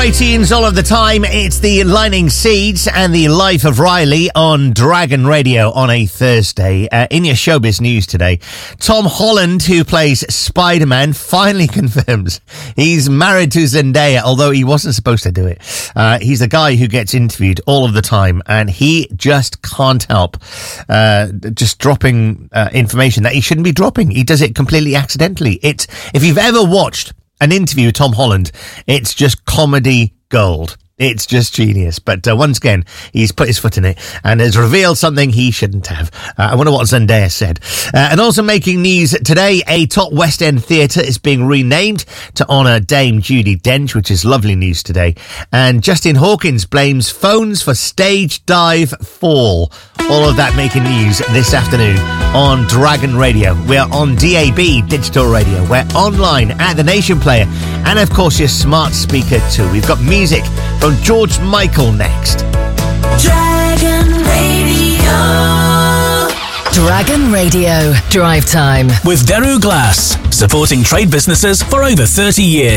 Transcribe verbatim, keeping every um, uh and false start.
Great tunes all of the time. It's the Lightning Seeds and the Life of Riley on Dragon Radio on a Thursday. Uh, in your showbiz news today, Tom Holland, who plays Spider-Man, finally confirms he's married to Zendaya, although he wasn't supposed to do it. Uh, he's the guy who gets interviewed all of the time, and he just can't help uh, just dropping uh, information that he shouldn't be dropping. He does it completely accidentally. It's, if you've ever watched an interview with Tom Holland, it's just comedy gold. It's just genius. But uh, once again, he's put his foot in it and has revealed something he shouldn't have. Uh, I wonder what Zendaya said. Uh, and also making news today, a top West End theatre is being renamed to honour Dame Judi Dench, which is lovely news today. And Justin Hawkins blames phones for stage dive fall. All of that making news this afternoon on Dragon Radio. We're on D A B Digital Radio. We're online at the Nation Player. And of course, your smart speaker too. We've got music from George Michael next. Dragon Radio. Dragon Radio. Drive Time. With Daru Glass, supporting trade businesses for over thirty years.